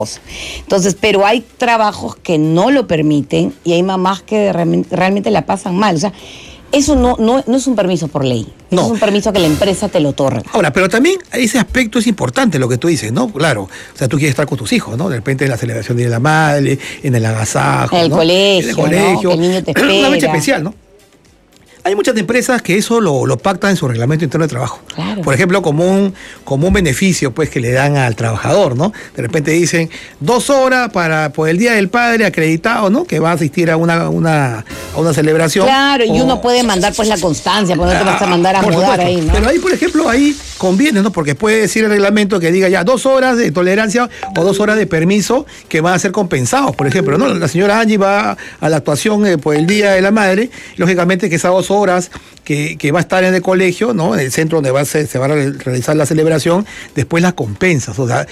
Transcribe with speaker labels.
Speaker 1: Entonces, pero hay trabajos que no lo permiten y hay mamás que realmente la pasan mal. O sea, eso no es un permiso por ley. No. Es un permiso que la empresa te lo otorga.
Speaker 2: Ahora, pero también ese aspecto es importante, lo que tú dices, ¿no? Claro, o sea, tú quieres estar con tus hijos, ¿no? De repente en la celebración de la madre, en el agasajo,
Speaker 1: en el colegio,
Speaker 2: en el colegio,
Speaker 1: ¿no? Que el niño te espera.
Speaker 2: Una fecha especial, ¿no? Hay muchas empresas que eso lo pactan en su reglamento interno de trabajo.
Speaker 1: Claro.
Speaker 2: Por ejemplo, como un beneficio pues, que le dan al trabajador, ¿no? De repente dicen 2 horas por el Día del Padre acreditado, ¿no? Que va a asistir a una celebración.
Speaker 1: Claro, y uno puede mandar pues la constancia, porque no te vas a mandar a mudar ahí, ¿no?
Speaker 2: Pero ahí, por ejemplo, ahí conviene, ¿no? Porque puede decir el reglamento que diga ya 2 horas de tolerancia o 2 horas de permiso que van a ser compensados, por ejemplo, ¿no? La señora Angie va a la actuación por el Día de la Madre, lógicamente que esas 2 horas que va a estar en el colegio, ¿no? En el centro donde se va a realizar la celebración, después las compensas. O sea,